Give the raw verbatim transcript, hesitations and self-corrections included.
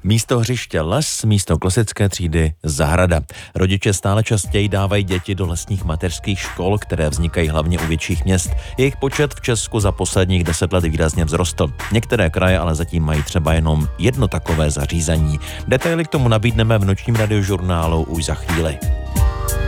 Místo hřiště les, místo klasické třídy zahrada. Rodiče stále častěji dávají děti do lesních mateřských škol, které vznikají hlavně u větších měst. Jejich počet v Česku za posledních deset let výrazně vzrostl. Některé kraje ale zatím mají třeba jenom jedno takové zařízení. Detaily k tomu nabídneme v nočním radiožurnálu už za chvíli.